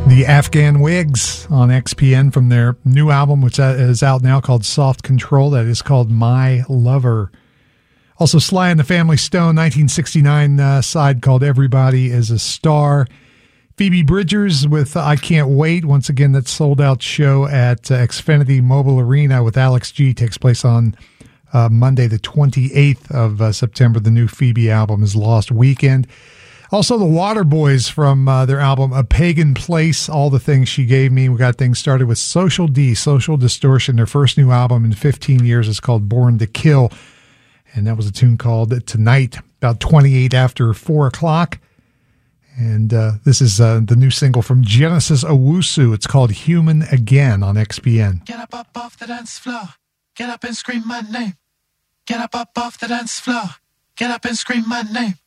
The Afghan Wigs on XPN from their new album, which is out now, called Soft Control. That is called My Lover. Also, Sly and the Family Stone, 1969 side called Everybody is a Star. Phoebe Bridgers with I Can't Wait. Once again, that sold-out show at Xfinity Mobile Arena with Alex G takes place on Monday, the 28th of September. The new Phoebe album is Lost Weekend. Also, the Waterboys from their album A Pagan Place, All the Things She Gave Me. We got things started with Social D, Social Distortion. Their first new album in 15 years is called Born to Kill. And that was a tune called Tonight, about 28 after 4 o'clock. And this is the new single from Genesis Owusu. It's called Human Again on XPN. Get up off the dance floor. Get up and scream my name. Get up off the dance floor. Get up and scream my name.